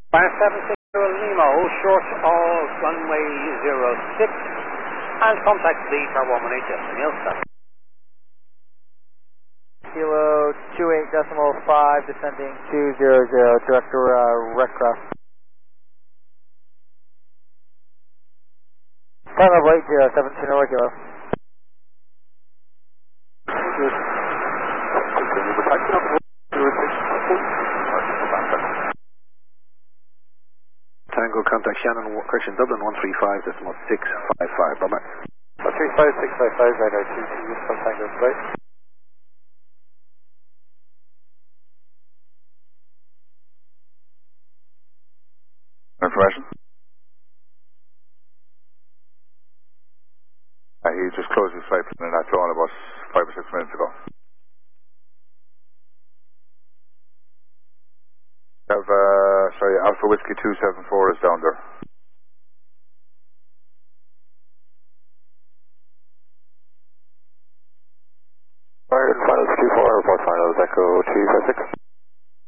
576 Lima, short of runway 06, and contact the Tower 118 Justin Nielsen. Kilo 28.5, descending 200, director Redcroft. Final of 80, 17 regular. Tango, contact Shannon, Christian Dublin 135.655, bye-bye. 135.655, radar 2 from Tango, right? Information? He just closed his flight plan not long, about 5 or 6 minutes ago. Have, Alpha Whiskey 274 is down there. Final 24, report final, Echo 256.